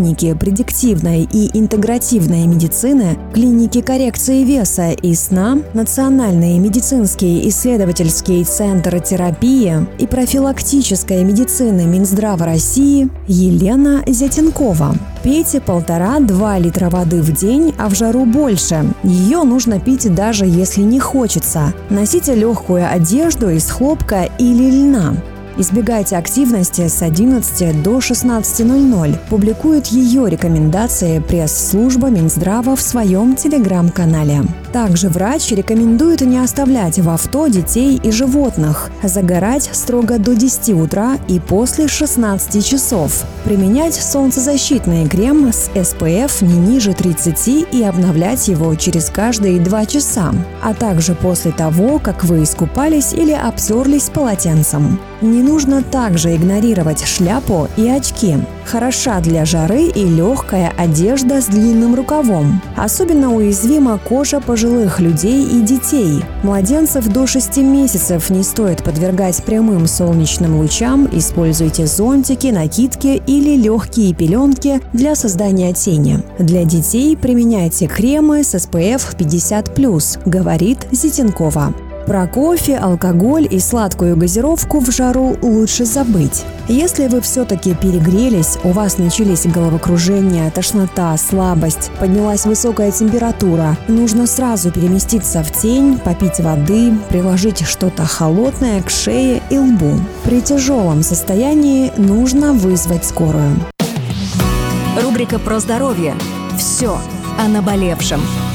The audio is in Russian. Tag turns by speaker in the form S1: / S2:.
S1: клиники предиктивной и интегративной медицины, клиники коррекции веса и сна, Национальный медицинский исследовательский центр терапии и профилактической медицины Минздрава России Елена Зятенкова. Пейте 1,5-2 литра воды в день, а в жару больше. Ее нужно пить даже если не хочется. Носите легкую одежду из хлопка или льна. Избегайте активности с 11 до 16:00. Публикует ее рекомендации пресс-служба Минздрава в своем телеграм-канале. Также врач рекомендует не оставлять в авто детей и животных, загорать строго до 10 утра и после 16 часов, применять солнцезащитный крем с SPF не ниже 30 и обновлять его через каждые 2 часа, а также после того, как вы искупались или обтерлись полотенцем. Не нужно также игнорировать шляпу и очки. Хороша для жары и легкая одежда с длинным рукавом. Особенно уязвима кожа пожилых людей и детей. Младенцев до 6 месяцев не стоит подвергать прямым солнечным лучам. Используйте зонтики, накидки или легкие пеленки для создания тени. Для детей применяйте кремы с SPF 50+, говорит Зятенкова. Про кофе, алкоголь и сладкую газировку в жару лучше забыть. Если вы все-таки перегрелись, у вас начались головокружение, тошнота, слабость, поднялась высокая температура, нужно сразу переместиться в тень, попить воды, приложить что-то холодное к шее и лбу. При тяжелом состоянии нужно вызвать скорую.
S2: Рубрика про здоровье. Все о наболевшем.